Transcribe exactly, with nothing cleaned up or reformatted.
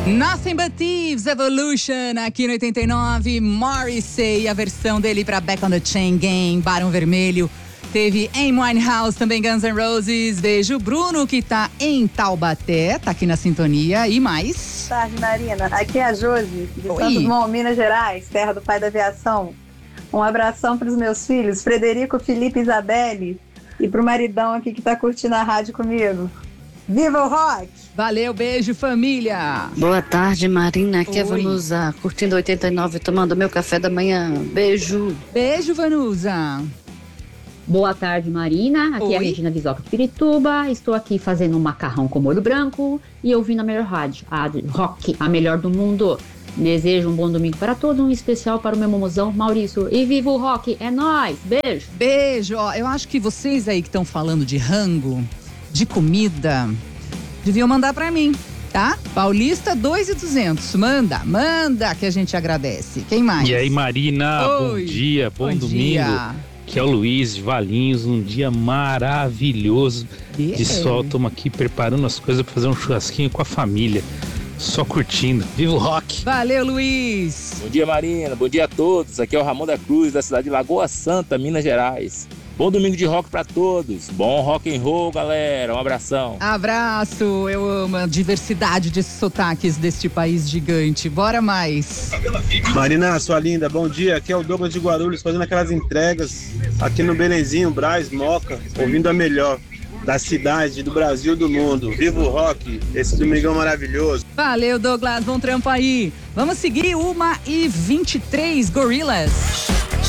Nothing But Thieves, Evolution, aqui no oitenta e nove, Morrissey, a versão dele pra Back on the Chain Gang, Barão Vermelho. Teve Amy Winehouse, também Guns N' Roses. Beijo, Bruno, que tá em Taubaté, tá aqui na sintonia. E mais? Boa tarde, Marina. Aqui é a Josi, de Oi. Santos Dumont, Minas Gerais, terra do pai da aviação. Um abração pros meus filhos, Frederico, Felipe e Isabelle. E pro maridão aqui que tá curtindo a rádio comigo. Viva o rock! Valeu, beijo, família! Boa tarde, Marina. Aqui é Oi. Vanusa, curtindo oitenta e nove, tomando meu café da manhã. Beijo. Beijo, Vanusa! Boa tarde, Marina. Aqui Oi. é a Regina Visoca de Pirituba. Estou aqui fazendo um macarrão com molho branco e ouvindo a melhor rádio, a Rock, a melhor do mundo. Desejo um bom domingo para todos, um especial para o meu momozão Maurício. E viva o rock, é nóis! Beijo! Beijo! Ó, eu acho que vocês aí que estão falando de rango, de comida, deviam mandar pra mim, tá? Paulista dois mil e duzentos. Manda, manda que a gente agradece. Quem mais? E aí, Marina, Oi. bom dia, bom, Bom domingo. dia. Que é o Luiz de Valinhos, um dia maravilhoso Yeah. de sol. Estamos aqui preparando as coisas para fazer um churrasquinho com a família. Só curtindo. Viva o rock! Valeu, Luiz! Bom dia, Marina. Bom dia a todos. Aqui é o Ramon da Cruz, da cidade de Lagoa Santa, Minas Gerais. Bom domingo de rock pra todos. Bom rock and roll, galera. Um abração. Abraço! Eu amo a diversidade de sotaques deste país gigante. Bora mais! Marina, sua linda, bom dia. Aqui é o Douglas de Guarulhos, fazendo aquelas entregas aqui no Belenzinho, Brás, Moca, ouvindo a melhor da cidade, do Brasil e do mundo. Viva o rock, esse domingão maravilhoso. Valeu, Douglas. Bom trampo aí. Vamos seguir uma e vinte e três, Gorillaz.